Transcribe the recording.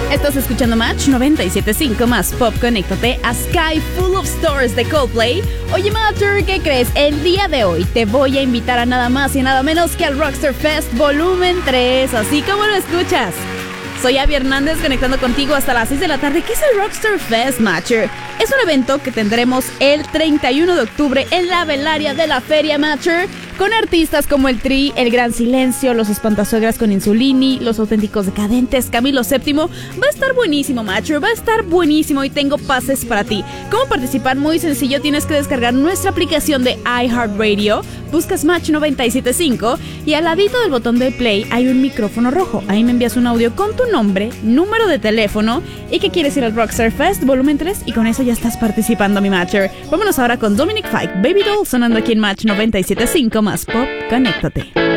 Estás escuchando Match 97.5 más Pop. Conéctate a Sky Full of Stars de Coldplay. Oye, Matcher, ¿qué crees? El día de hoy te voy a invitar a nada más y nada menos que al Rockstar Fest Volumen 3, así como lo escuchas. Soy Abby Hernández, conectando contigo hasta las 6 de la tarde. ¿Qué es el Rockstar Fest, Matcher? Es un evento que tendremos el 31 de octubre en la velaria de la Feria, Matcher, con artistas como el Tri, El Gran Silencio, Los Espantasuegras con Insulini, Los Auténticos Decadentes, Camilo VII. Va a estar buenísimo, Matcher, va a estar buenísimo y tengo pases para ti. ¿Cómo participar? Muy sencillo, tienes que descargar nuestra aplicación de iHeartRadio, buscas Match 97.5 y al ladito del botón de play hay un micrófono rojo. Ahí me envías un audio con tu nombre, número de teléfono y que quieres ir al Rockstar Fest Volumen 3 y con eso ya estás participando, mi Matcher. Vámonos ahora con Dominic Fike, Baby Doll, sonando aquí en Match 97.5 más Pop. Conéctate.